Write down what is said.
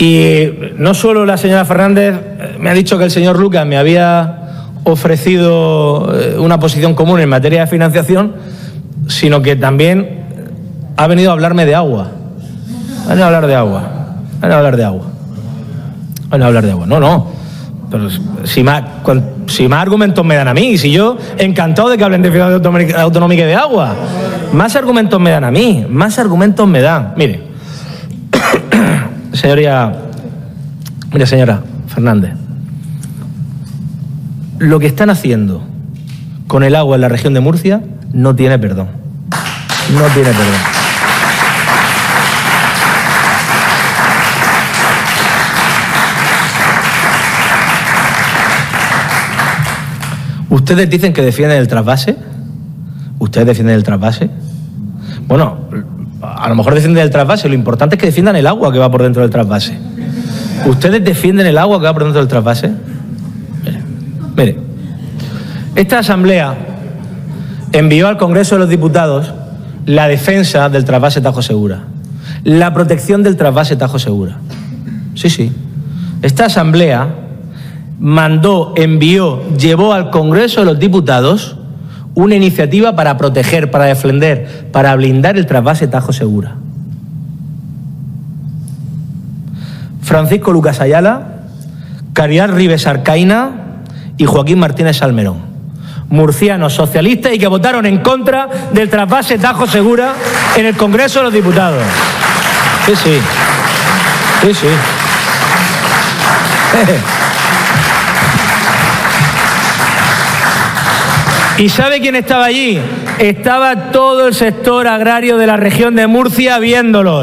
Y no solo la señora Fernández me ha dicho que el señor Lucas me había ofrecido una posición común en materia de financiación, sino que también ha venido a hablarme de agua. Ha venido a hablar de agua. Ha venido a hablar de agua. Ha venido a hablar de agua. No. Pero si más argumentos me dan a mí, si yo encantado de que hablen de financiación autonómica y de agua, más argumentos me dan a mí, más argumentos me dan. Mire, señora Fernández, lo que están haciendo con el agua en la región de Murcia no tiene perdón. No tiene perdón. ¿Ustedes dicen que defienden el trasvase? ¿Ustedes defienden el trasvase? Bueno, a lo mejor defienden el trasvase, lo importante es que defiendan el agua que va por dentro del trasvase. ¿Ustedes defienden el agua que va por dentro del trasvase? Mire, esta Asamblea envió al Congreso de los Diputados la defensa del trasvase Tajo Segura, la protección del trasvase Tajo Segura. Sí. Esta Asamblea llevó al Congreso de los Diputados una iniciativa para proteger, para defender, para blindar el trasvase Tajo Segura. Francisco Lucas Ayala, Caridad Ribes Arcaina y Joaquín Martínez Salmerón, murcianos socialistas y que votaron en contra del trasvase Tajo Segura en el Congreso de los Diputados. Sí. ¿Y sabe quién estaba allí? Estaba todo el sector agrario de la región de Murcia viéndolo.